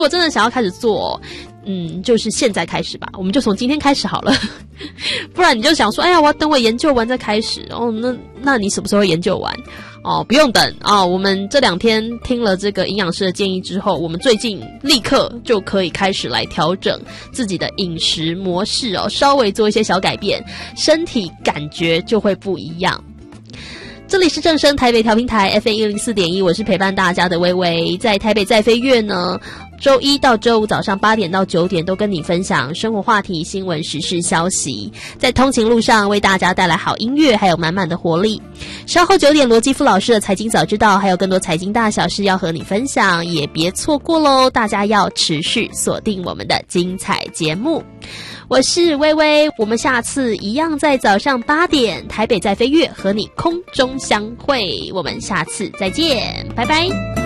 我真的想要开始做就是现在开始吧，我们就从今天开始好了。不然你就想说，哎呀，我要等我研究完再开始哦。那你什么时候研究完？哦，不用等哦。我们这2天听了这个营养师的建议之后，我们最近立刻就可以开始来调整自己的饮食模式哦，稍微做一些小改变，身体感觉就会不一样。这里是正声台北调频台 FM104.1， 我是陪伴大家的微微，在台北在飞跃呢。周一到周五早上8点到9点都跟你分享生活话题、新闻时事消息，在通勤路上为大家带来好音乐，还有满满的活力。稍后9点罗基夫老师的财经早知道，还有更多财经大小事要和你分享，也别错过咯，大家要持续锁定我们的精彩节目。我是微微，我们下次一样在早上8点台北在飞跃和你空中相会，我们下次再见，拜拜。